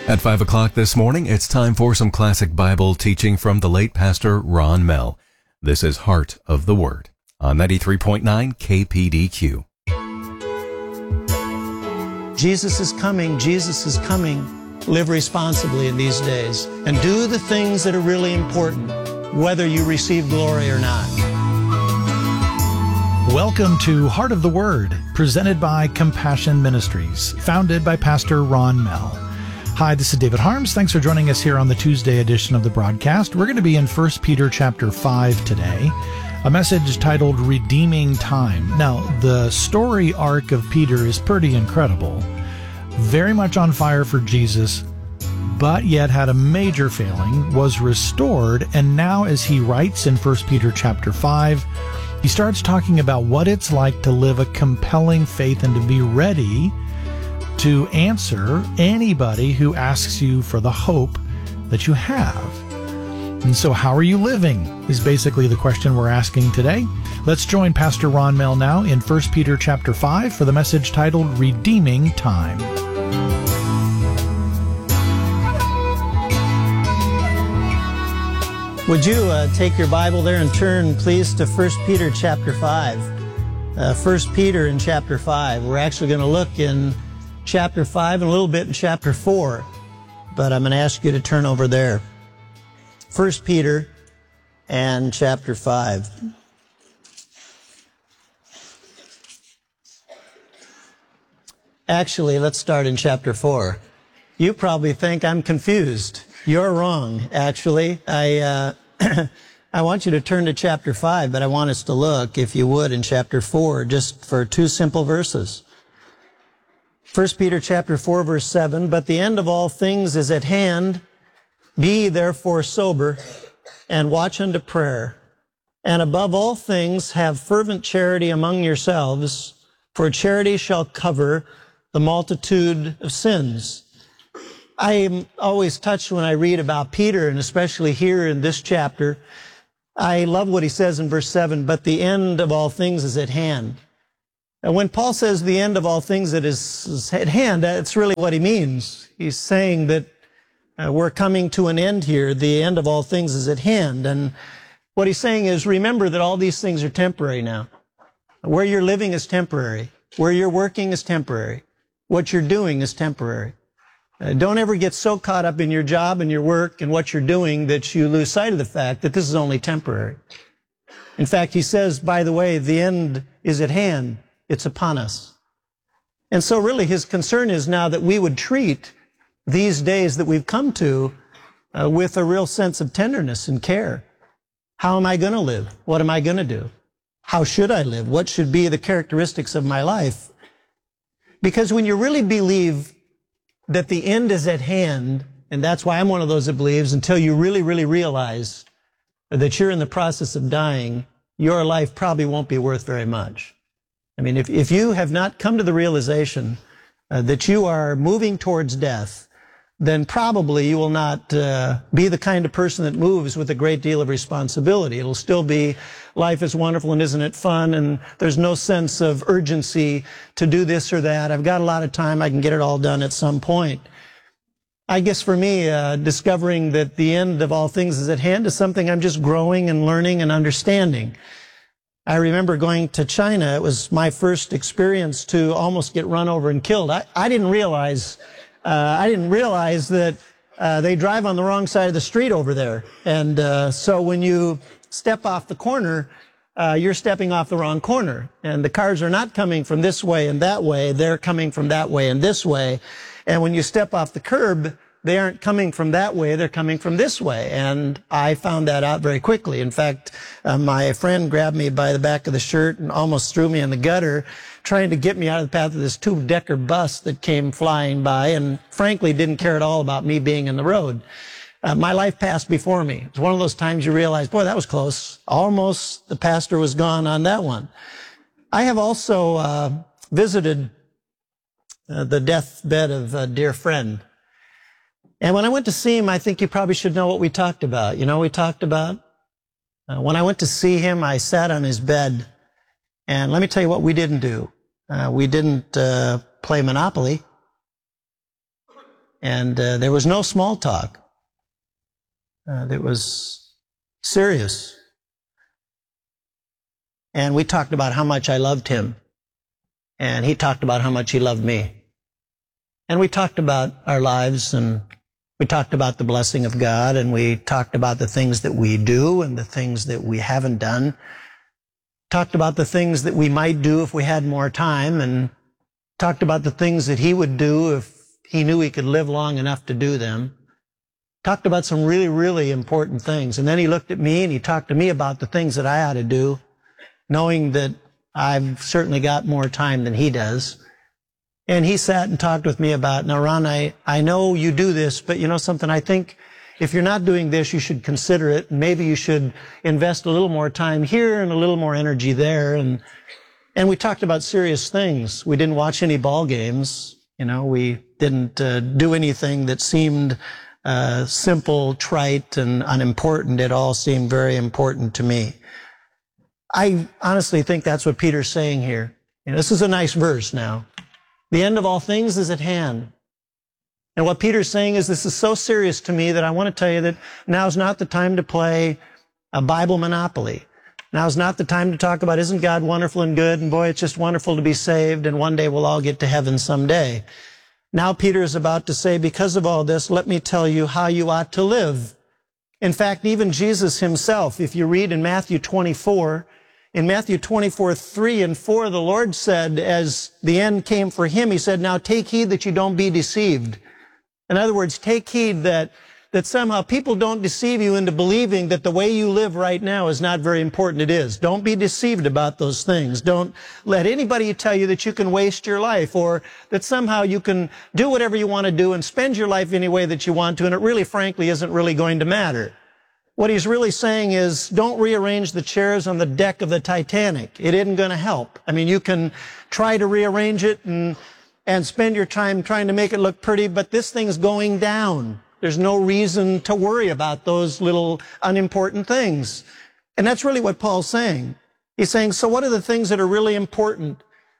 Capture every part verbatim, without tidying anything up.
At five o'clock this morning, it's time for some classic Bible teaching from the late Pastor Ron Mell. This is Heart of the Word on ninety-three point nine K P D Q. Jesus is coming. Jesus is coming. Live responsibly in these days and do the things that are really important, whether you receive glory or not. Welcome to Heart of the Word, presented by Compassion Ministries, founded by Pastor Ron Mell. Hi, this is David Harms. Thanks for joining us here on the Tuesday edition of the broadcast. We're going to be in First Peter chapter five today, a message titled Redeeming Time. Now, the story arc of Peter is pretty incredible. Very much on fire for Jesus, but yet had a major failing, was restored, and now as he writes in First Peter chapter five, he starts talking about what it's like to live a compelling faith and to be ready to answer anybody who asks you for the hope that you have. And so how are you living is basically the question we're asking today. Let's join Pastor Ron Mell now in First Peter chapter five for the message titled Redeeming Time. Would you uh, take your Bible there and turn, please, to First Peter chapter five. Uh, First Peter in chapter five. We're actually going to look in chapter five and a little bit in chapter four, but I'm going to ask you to turn over there. First Peter and chapter five. Actually, let's start in chapter four. You probably think I'm confused. You're wrong, actually. I uh, I want you to turn to chapter five, but I want us to look, if you would, in chapter four, just for two simple verses. First Peter chapter four, verse seven, but the end of all things is at hand. Be therefore sober, and watch unto prayer. And above all things have fervent charity among yourselves, for charity shall cover the multitude of sins. I am always touched when I read about Peter, and especially here in this chapter. I love what he says in verse seven, but the end of all things is at hand. And when Paul says the end of all things that is at hand, that's really what he means. He's saying that uh, we're coming to an end here. The end of all things is at hand. And what he's saying is, remember that all these things are temporary now. Where you're living is temporary. Where you're working is temporary. What you're doing is temporary. Uh, don't ever get so caught up in your job and your work and what you're doing that you lose sight of the fact that this is only temporary. In fact, he says, by the way, the end is at hand. It's upon us. And so really his concern is now that we would treat these days that we've come to uh, with a real sense of tenderness and care. How am I going to live? What am I going to do? How should I live? What should be the characteristics of my life? Because when you really believe that the end is at hand, and that's why I'm one of those that believes, until you really, really realize that you're in the process of dying, your life probably won't be worth very much. I mean, if, if you have not come to the realization uh, that you are moving towards death, then probably you will not uh, be the kind of person that moves with a great deal of responsibility. It'll still be, life is wonderful and isn't it fun, and there's no sense of urgency to do this or that. I've got a lot of time, I can get it all done at some point. I guess for me, uh, discovering that the end of all things is at hand is something I'm just growing and learning and understanding. I remember going to China. It was my first experience to almost get run over and killed. I, I didn't realize, uh, I didn't realize that uh, they drive on the wrong side of the street over there. And uh, so when you step off the corner, uh, you're stepping off the wrong corner. And the cars are not coming from this way and that way. They're coming from that way and this way. And when you step off the curb, they aren't coming from that way, they're coming from this way. And I found that out very quickly. In fact, uh, my friend grabbed me by the back of the shirt and almost threw me in the gutter, trying to get me out of the path of this two-decker bus that came flying by, and frankly didn't care at all about me being in the road. Uh, my life passed before me. It was one of those times you realize, boy, that was close. Almost the pastor was gone on that one. I have also uh, visited uh, the deathbed of a dear friend. And when I went to see him, I think you probably should know what we talked about. You know what we talked about? Uh, when I went to see him, I sat on his bed. And let me tell you what we didn't do. Uh, we didn't uh, play Monopoly. And uh, there was no small talk. Uh, it was serious. And we talked about how much I loved him. And he talked about how much he loved me. And we talked about our lives, and we talked about the blessing of God, and we talked about the things that we do and the things that we haven't done. Talked about the things that we might do if we had more time, and talked about the things that he would do if he knew he could live long enough to do them. Talked about some really, really important things. And then he looked at me and he talked to me about the things that I ought to do, knowing that I've certainly got more time than he does. And he sat and talked with me about, now, Ron, I, I know you do this, but you know something, I think if you're not doing this, you should consider it. Maybe you should invest a little more time here and a little more energy there. And, and we talked about serious things. We didn't watch any ball games. You know, we didn't uh, do anything that seemed uh, simple, trite, and unimportant. It all seemed very important to me. I honestly think that's what Peter's saying here. You know, this is a nice verse now. The end of all things is at hand. And what Peter's saying is, this is so serious to me that I want to tell you that now's not the time to play a Bible Monopoly. Now's not the time to talk about, isn't God wonderful and good? And boy, it's just wonderful to be saved, and one day we'll all get to heaven someday. Now Peter is about to say, because of all this, let me tell you how you ought to live. In fact, even Jesus himself, if you read in Matthew twenty-four, in Matthew twenty-four, three and four, the Lord said, as the end came for him, he said, now take heed that you don't be deceived. In other words, take heed that, that somehow people don't deceive you into believing that the way you live right now is not very important. It is. Don't be deceived about those things. Don't let anybody tell you that you can waste your life, or that somehow you can do whatever you want to do and spend your life any way that you want to, and it really, frankly, isn't really going to matter. What he's really saying is, don't rearrange the chairs on the deck of the Titanic. It isn't going to help. I mean, you can try to rearrange it and, and spend your time trying to make it look pretty, but this thing's going down. There's no reason to worry about those little unimportant things. And that's really what Paul's saying. He's saying, so what are the things that are really important?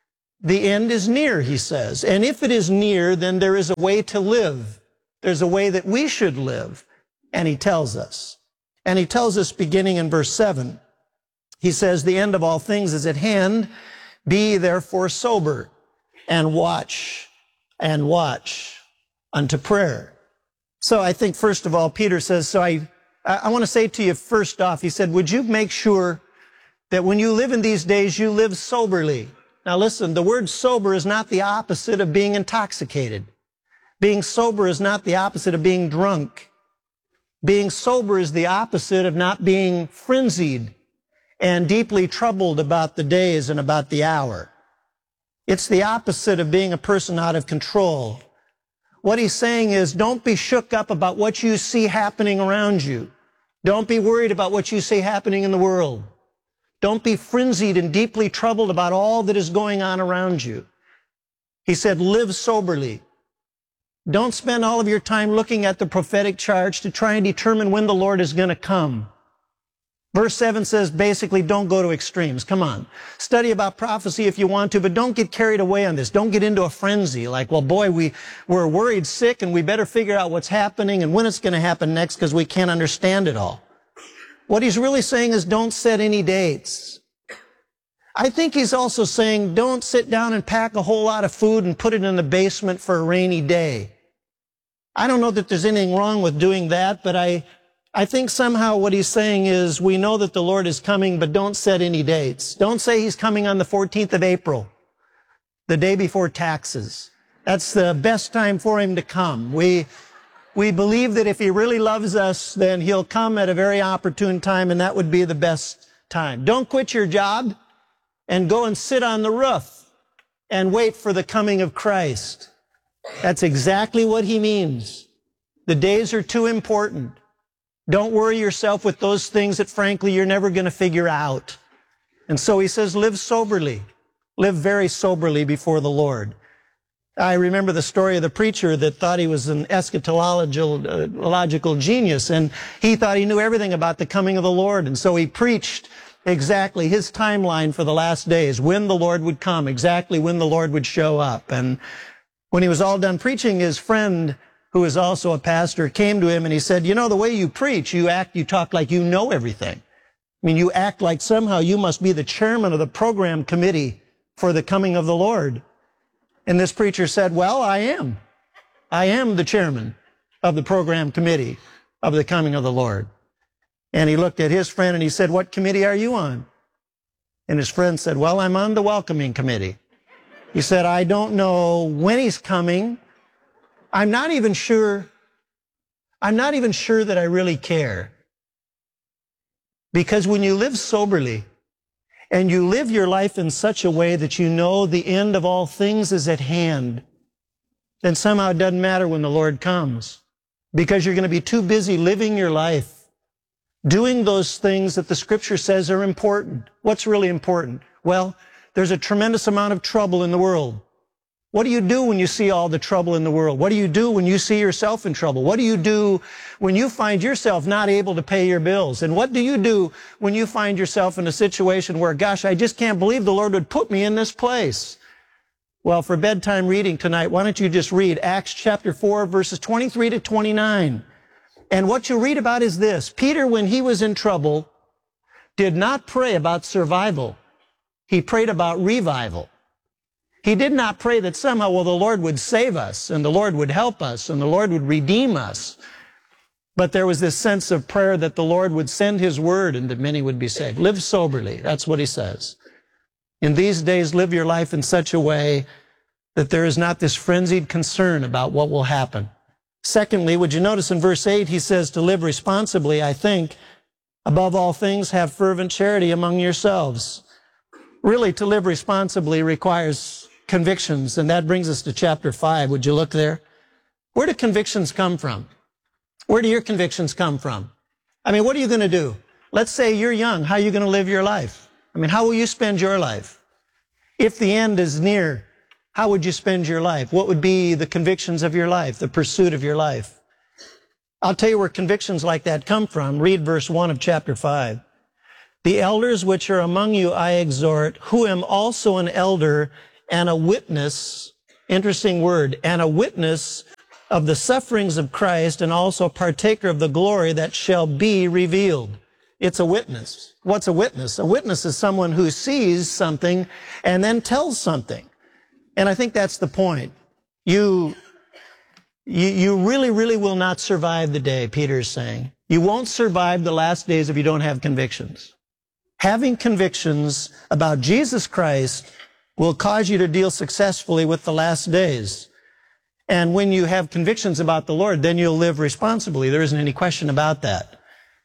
The end is near, he says. And if it is near, then there is a way to live. There's a way that we should live. And he tells us. And he tells us beginning in verse seven. He says, the end of all things is at hand. Be therefore sober, and watch, and watch unto prayer. So I think, first of all, Peter says, so I, I want to say to you first off, he said, would you make sure that when you live in these days, you live soberly? Now listen, the word sober is not the opposite of being intoxicated. Being sober is not the opposite of being drunk. Being sober is the opposite of not being frenzied and deeply troubled about the days and about the hour. It's the opposite of being a person out of control. What he's saying is, don't be shook up about what you see happening around you. Don't be worried about what you see happening in the world. Don't be frenzied and deeply troubled about all that is going on around you. He said, live soberly. Don't spend all of your time looking at the prophetic charge to try and determine when the Lord is going to come. Verse seven says, basically, don't go to extremes. Come on. Study about prophecy if you want to, but don't get carried away on this. Don't get into a frenzy like, well, boy, we, we're worried sick and we better figure out what's happening and when it's going to happen next because we can't understand it all. What he's really saying is, don't set any dates. I think he's also saying, don't sit down and pack a whole lot of food and put it in the basement for a rainy day. I don't know that there's anything wrong with doing that, but I, I think somehow what he's saying is, we know that the Lord is coming, but don't set any dates. Don't say he's coming on the fourteenth of April, the day before taxes. That's the best time for him to come. We, we believe that if he really loves us, then he'll come at a very opportune time, and that would be the best time. Don't quit your job and go and sit on the roof and wait for the coming of Christ. That's exactly what he means. The days are too important. Don't worry yourself with those things that, frankly, you're never going to figure out. And so he says, live soberly. Live very soberly before the Lord. I remember the story of the preacher that thought he was an eschatological uh, logical genius, and he thought he knew everything about the coming of the Lord. And so he preached exactly his timeline for the last days, when the Lord would come, exactly when the Lord would show up. And when he was all done preaching, his friend who is also a pastor, came to him and he said, you know, the way you preach, you act, you talk like you know everything. I mean, you act like somehow you must be the chairman of the program committee for the coming of the Lord. And this preacher said, well, I am. I am the chairman of the program committee of the coming of the Lord. And he looked at his friend and he said, what committee are you on? And his friend said, well, I'm on the welcoming committee. He said, I don't know when he's coming. I'm not even sure, I'm not even sure that I really care. Because when you live soberly and you live your life in such a way that you know the end of all things is at hand, then somehow it doesn't matter when the Lord comes. Because you're going to be too busy living your life, doing those things that the Scripture says are important. What's really important? Well, there's a tremendous amount of trouble in the world. What do you do when you see all the trouble in the world? What do you do when you see yourself in trouble? What do you do when you find yourself not able to pay your bills? And what do you do when you find yourself in a situation where, gosh, I just can't believe the Lord would put me in this place? Well, for bedtime reading tonight, why don't you just read Acts chapter four, verses twenty-three to twenty-nine. And what you read about is this. Peter, when he was in trouble, did not pray about survival. He prayed about revival. He did not pray that somehow, well, the Lord would save us and the Lord would help us and the Lord would redeem us. But there was this sense of prayer that the Lord would send His word and that many would be saved. Live soberly. That's what he says. In these days, live your life in such a way that there is not this frenzied concern about what will happen. Secondly, would you notice in verse eight, he says to live responsibly, I think, above all things, have fervent charity among yourselves. Really, to live responsibly requires convictions, and that brings us to chapter five. Would you look there? Where do convictions come from? Where do your convictions come from? I mean, what are you going to do? Let's say you're young. How are you going to live your life? I mean, how will you spend your life? If the end is near, how would you spend your life? What would be the convictions of your life, the pursuit of your life? I'll tell you where convictions like that come from. Read verse one of chapter five. The elders which are among you I exhort, who am also an elder and a witness, interesting word, and a witness of the sufferings of Christ and also partaker of the glory that shall be revealed. It's a witness. What's a witness? A witness is someone who sees something and then tells something. And I think that's the point. You, you, you really, really will not survive the day, Peter is saying. You won't survive the last days if you don't have convictions. Having convictions about Jesus Christ will cause you to deal successfully with the last days. And when you have convictions about the Lord, then you'll live responsibly. There isn't any question about that.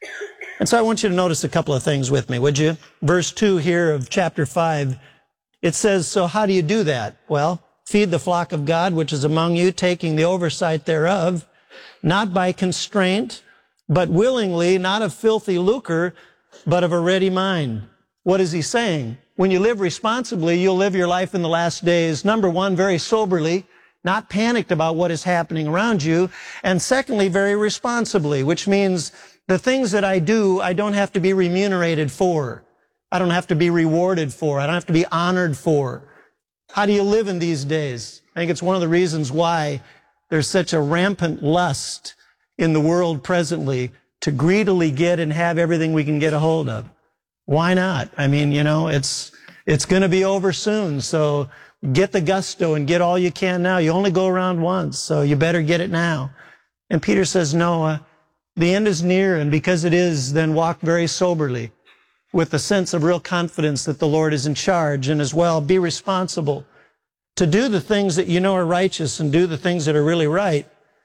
And so I want you to notice a couple of things with me, would you? Verse two here of chapter five, it says, so how do you do that? Well, feed the flock of God, which is among you, taking the oversight thereof, not by constraint, but willingly, not of filthy lucre, but of a ready mind. What is he saying? When you live responsibly, you'll live your life in the last days, number one, very soberly, not panicked about what is happening around you, and secondly, very responsibly, which means the things that I do, I don't have to be remunerated for. I don't have to be rewarded for. I don't have to be honored for. How do you live in these days? I think it's one of the reasons why there's such a rampant lust in the world presently to greedily get and have everything we can get a hold of. Why not? I mean, you know, it's it's going to be over soon, so get the gusto and get all you can now. You only go around once, so you better get it now. And Peter says, no, uh, the end is near, and because it is, then walk very soberly with a sense of real confidence that the Lord is in charge, and as well, be responsible to do the things that you know are righteous and do the things that are really right.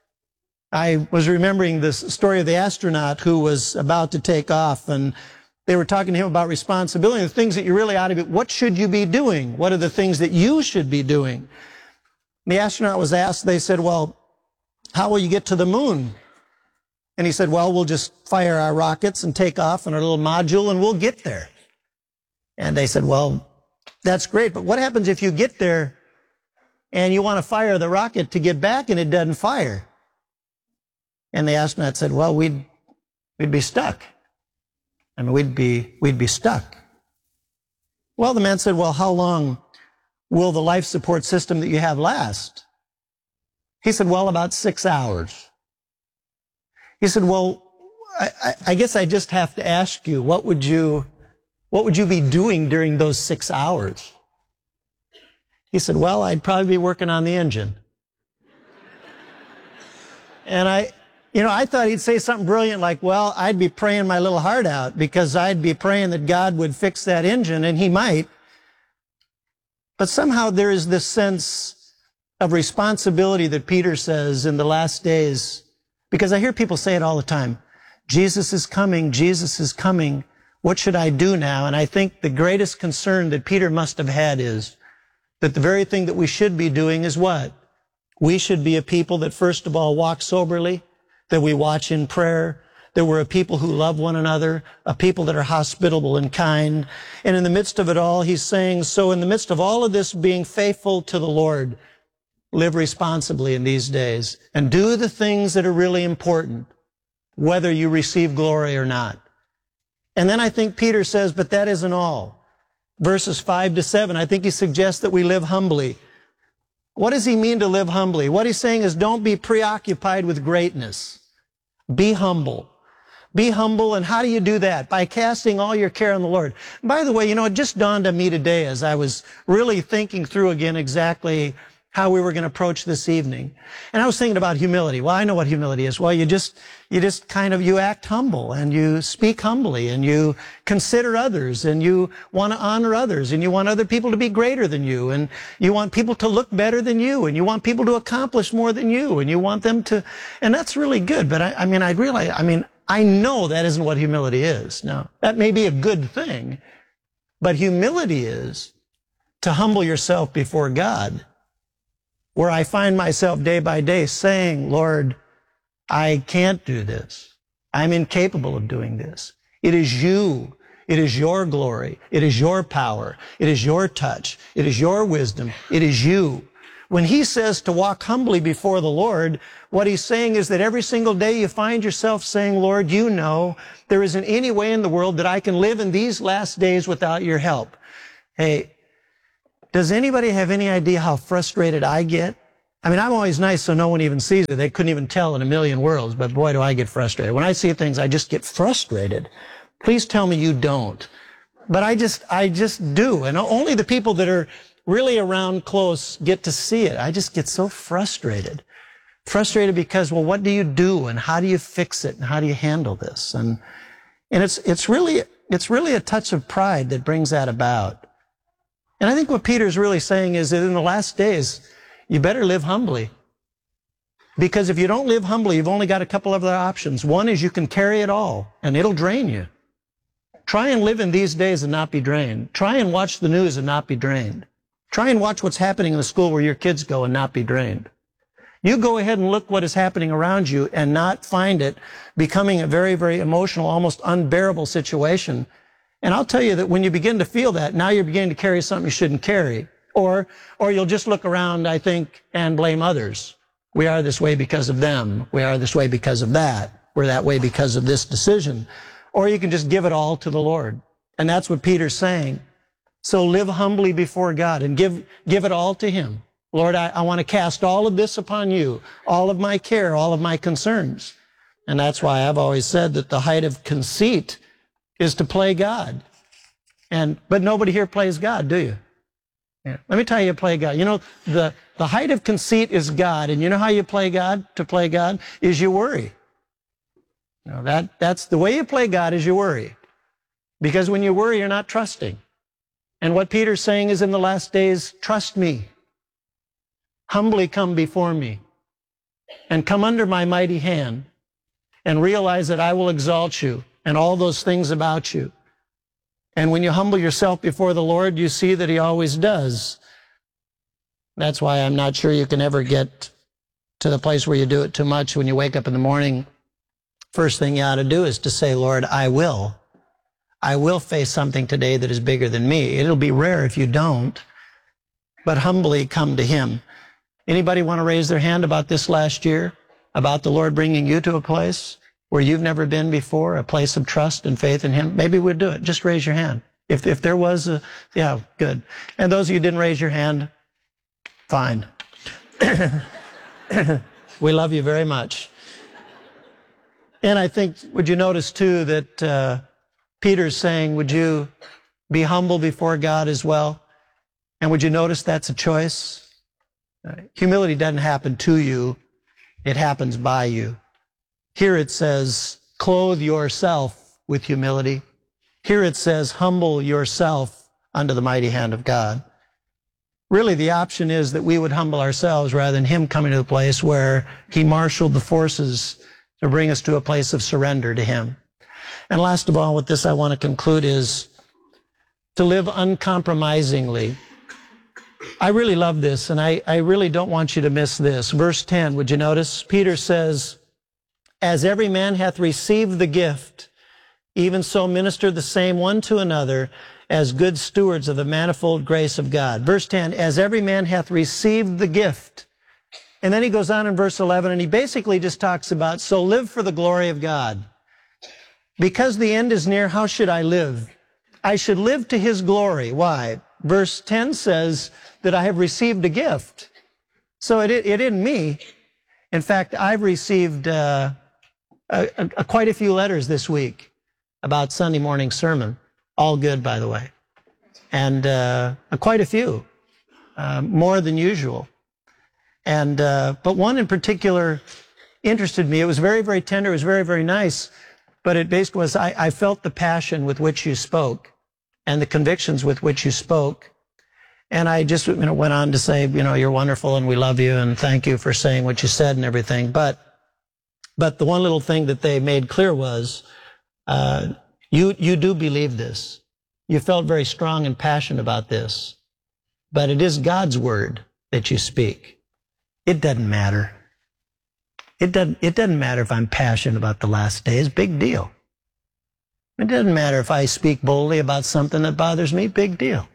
I was remembering this story of the astronaut who was about to take off, and they were talking to him about responsibility, the things that you really ought to be. What should you be doing? What are the things that you should be doing? The astronaut was asked, they said, well, how will you get to the moon? And he said, well, we'll just fire our rockets and take off in our little module and we'll get there. And they said, well, that's great, but what happens if you get there and you want to fire the rocket to get back and it doesn't fire? And the astronaut said, well, we'd, we'd be stuck. I mean, we'd be, we'd be stuck. Well, the man said, well, how long will the life support system that you have last? He said, well, about six hours. He said, well, I, I, I guess I just have to ask you, what would you, what would you be doing during those six hours? He said, well, I'd probably be working on the engine. And I, you know, I thought he'd say something brilliant like, well, I'd be praying my little heart out because I'd be praying that God would fix that engine, and he might. But somehow there is this sense of responsibility that Peter says in the last days, because I hear people say it all the time. Jesus is coming, Jesus is coming. What should I do now? And I think the greatest concern that Peter must have had is that the very thing that we should be doing is what? We should be a people that first of all walk soberly, that we watch in prayer, that we're a people who love one another, a people that are hospitable and kind. And in the midst of it all, he's saying, so in the midst of all of this, being faithful to the Lord, live responsibly in these days and do the things that are really important, whether you receive glory or not. And then I think Peter says, but that isn't all. Verses five to seven, I think he suggests that we live humbly. What does he mean to live humbly? What he's saying is don't be preoccupied with greatness. Be humble. Be humble, and how do you do that? By casting all your care on the Lord. By the way, you know, it just dawned on me today as I was really thinking through again exactly how we were going to approach this evening. And I was thinking about humility. Well, I know what humility is. Well, you just, you just kind of, you act humble and you speak humbly and you consider others and you want to honor others and you want other people to be greater than you and you want people to look better than you and you want people to accomplish more than you and you want them to, and that's really good. But I, I mean, I realize, I mean, I know that isn't what humility is. Now, that may be a good thing, but humility is to humble yourself before God, where I find myself day by day saying, Lord, I can't do this. I'm incapable of doing this. It is you. It is your glory. It is your power. It is your touch. It is your wisdom. It is you. When he says to walk humbly before the Lord, what he's saying is that every single day you find yourself saying, Lord, you know there isn't any way in the world that I can live in these last days without your help. Hey, does anybody have any idea how frustrated I get? I mean, I'm always nice so no one even sees it. They couldn't even tell in a million worlds, but boy, do I get frustrated. When I see things, I just get frustrated. Please tell me you don't. But I just, I just do. And only the people that are really around close get to see it. I just get so frustrated. Frustrated because, well, what do you do and how do you fix it and how do you handle this? And, and it's, it's really, it's really a touch of pride that brings that about. And I think what Peter's really saying is that in the last days, you better live humbly. Because if you don't live humbly, you've only got a couple of other options. One is you can carry it all, and it'll drain you. Try and live in these days and not be drained. Try and watch the news and not be drained. Try and watch what's happening in the school where your kids go and not be drained. You go ahead and look what is happening around you and not find it becoming a very, very emotional, almost unbearable situation. And I'll tell you that when you begin to feel that, now you're beginning to carry something you shouldn't carry. Or, or you'll just look around, I think, and blame others. We are this way because of them. We are this way because of that. We're that way because of this decision. Or you can just give it all to the Lord. And that's what Peter's saying. So live humbly before God and give, give it all to Him. Lord, I, I want to cast all of this upon you, all of my care, all of my concerns. And that's why I've always said that the height of conceit is to play God. And, but nobody here plays God, do you? Yeah. Let me tell you, play God. You know, the, the height of conceit is God. And you know how you play God, to play God, is you worry. You know, that, that's the way you play God is you worry. Because when you worry, you're not trusting. And what Peter's saying is in the last days, trust me. Humbly come before me. And come under my mighty hand. And realize that I will exalt you. And all those things about you. And when you humble yourself before the Lord, you see that He always does. That's why I'm not sure you can ever get to the place where you do it too much. When you wake up in the morning, first thing you ought to do is to say, Lord, I will. I will face something today that is bigger than me. It'll be rare if you don't, but humbly come to Him. Anybody want to raise their hand about this last year? About the Lord bringing you to a place where you've never been before, a place of trust and faith in Him? Maybe we'd do it. Just raise your hand. If if there was a, yeah, good. And those of you who didn't raise your hand, fine. We love you very much. And I think, would you notice too that uh, Peter's saying, would you be humble before God as well? And would you notice that's a choice? Uh, humility doesn't happen to you. It happens by you. Here it says, clothe yourself with humility. Here it says, humble yourself under the mighty hand of God. Really, the option is that we would humble ourselves rather than him coming to the place where he marshaled the forces to bring us to a place of surrender to him. And last of all, with this I want to conclude is to live uncompromisingly. I really love this, and I, I really don't want you to miss this. Verse ten, would you notice? Peter says, as every man hath received the gift, even so minister the same one to another as good stewards of the manifold grace of God. Verse ten, as every man hath received the gift. And then he goes on in verse eleven, and he basically just talks about, so live for the glory of God. Because the end is near, how should I live? I should live to his glory. Why? Verse ten says that I have received a gift. So it, it isn't me. In fact, I've received uh, a, a, a quite a few letters this week about Sunday morning sermon. All good, by the way. And uh, quite a few, uh, more than usual. And uh, but one in particular interested me. It was very, very tender. It was very, very nice. But it basically was, I, I felt the passion with which you spoke and the convictions with which you spoke. And I just you know, went on to say, you know, you're wonderful and we love you and thank you for saying what you said and everything. But but the one little thing that they made clear was, uh, you you do believe this. You felt very strong and passionate about this. But it is God's word that you speak. It doesn't matter. It doesn't, it doesn't matter if I'm passionate about the last days. Big deal. It doesn't matter if I speak boldly about something that bothers me. Big deal.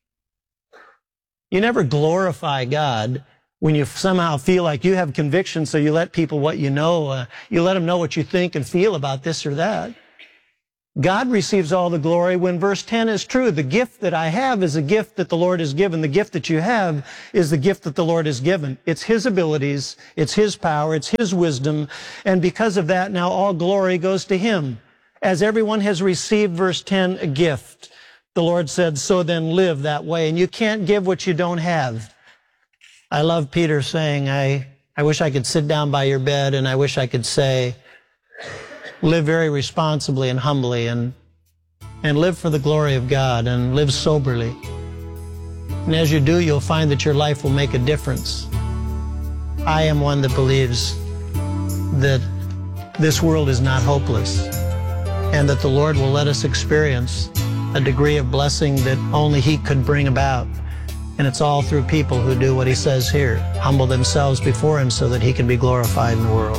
You never glorify God when you somehow feel like you have conviction, so you let people what you know, uh, you let them know what you think and feel about this or that. God receives all the glory when verse ten is true. The gift that I have is a gift that the Lord has given. The gift that you have is the gift that the Lord has given. It's his abilities, it's his power, it's his wisdom, and because of that, now all glory goes to him. As everyone has received, verse ten, a gift, the Lord said, so then live that way. And you can't give what you don't have. I love Peter saying, I, I wish I could sit down by your bed and I wish I could say, live very responsibly and humbly and, and live for the glory of God and live soberly. And as you do, you'll find that your life will make a difference. I am one that believes that this world is not hopeless and that the Lord will let us experience a degree of blessing that only he could bring about. And it's all through people who do what he says here, humble themselves before him so that he can be glorified in the world.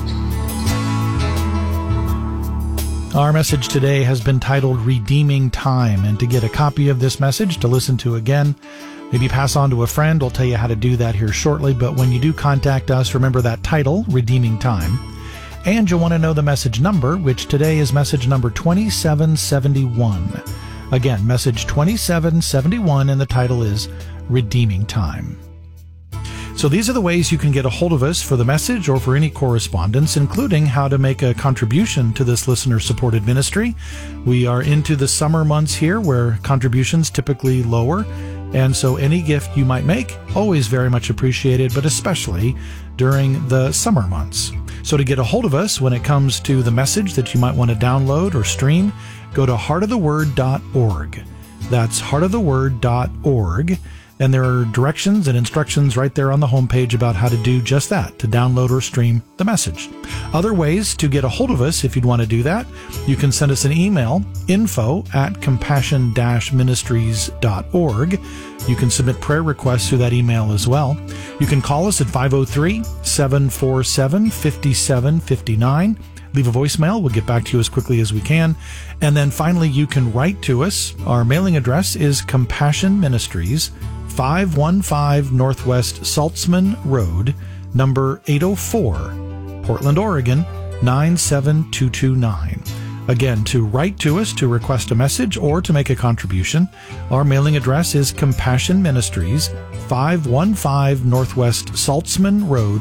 Our message today has been titled Redeeming Time, and to get a copy of this message to listen to again, maybe pass on to a friend. We'll tell you how to do that here shortly, but when you do contact us, remember that title, Redeeming Time, and you'll want to know the message number, which today is message number twenty-seven seventy-one. Again, message twenty-seven seventy-one, and the title is Redeeming Time. So these are the ways you can get a hold of us for the message or for any correspondence, including how to make a contribution to this listener-supported ministry. We are into the summer months here where contributions typically lower, and so any gift you might make, always very much appreciated, but especially during the summer months. So to get a hold of us when it comes to the message that you might want to download or stream, go to heart of the word dot org. That's heart of the word dot org. And there are directions and instructions right there on the homepage about how to do just that, to download or stream the message. Other ways to get a hold of us, if you'd want to do that, you can send us an email, info at compassion dash ministries dot org. You can submit prayer requests through that email as well. You can call us at five oh three, seven four seven, five seven five nine. Leave a voicemail. We'll get back to you as quickly as we can. And then finally, you can write to us. Our mailing address is Compassion Ministries, five one five Northwest Saltzman Road, number eight oh four, Portland, Oregon, nine seven two two nine. Again, to write to us to request a message or to make a contribution, our mailing address is Compassion Ministries, five one five Northwest Saltzman Road,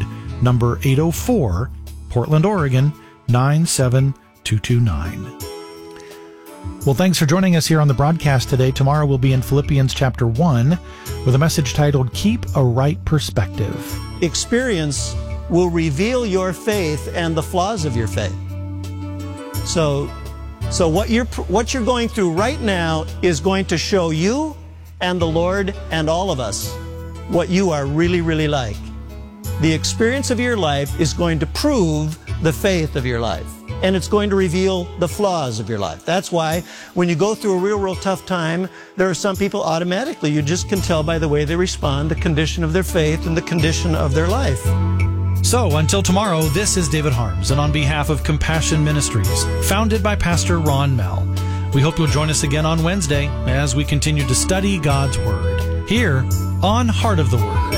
number eight oh four, Portland, Oregon, nine seven two two nine. Well, thanks for joining us here on the broadcast today. Tomorrow we'll be in Philippians chapter one with a message titled, Keep a Right Perspective. Experience will reveal your faith and the flaws of your faith. So, so what you're, what you're going through right now is going to show you and the Lord and all of us what you are really, really like. The experience of your life is going to prove the faith of your life, and it's going to reveal the flaws of your life. That's why when you go through a real, real tough time, there are some people automatically, you just can tell by the way they respond, the condition of their faith and the condition of their life. So, until tomorrow, this is David Harms, and on behalf of Compassion Ministries, founded by Pastor Ron Mell, we hope you'll join us again on Wednesday as we continue to study God's Word here on Heart of the Word.